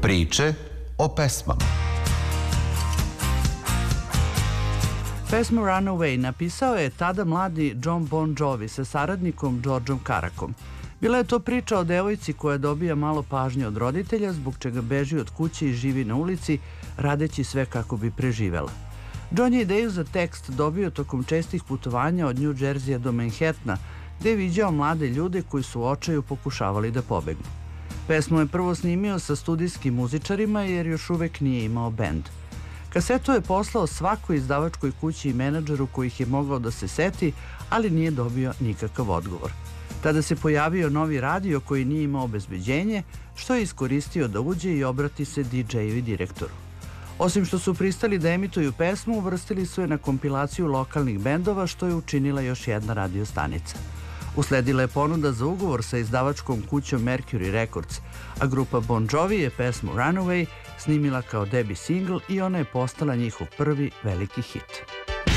Priče o pesmama. Pesmu Runaway napisao je tada mladi Jon Bon Jovi sa saradnikom Georgeom Carakom. Bila je to priča o devojci koja dobija malo pažnje od roditelja, zbog čega beži od kuće i živi na ulici, radeći sve kako bi preživela. Jon je ideju za tekst dobio tokom čestih putovanja od New Jerseya do Manhattana, gde je viđao mlade ljude koji su u očaju pokušavali da pobegnu. Pesmu je prvo snimio sa studijskim muzičarima jer još uvek nije imao bend. Kasetu je poslao svakoj izdavačkoj kući i menadžeru kojih je mogao da se seti, ali nije dobio nikakav odgovor. Tada se pojavio novi radio koji nije imao obezbeđenje, što je iskoristio da uđe i obrati se DJ-u i direktoru. Osim što su pristali da emituju pesmu, uvrstili su je na kompilaciju lokalnih bendova, što je učinila još jedna radio stanica. Usledila je ponuda za ugovor sa izdavačkom kućom Mercury Records, a grupa Bon Jovi je pesmu Runaway snimila kao debi singl i ona je postala njihov prvi veliki hit.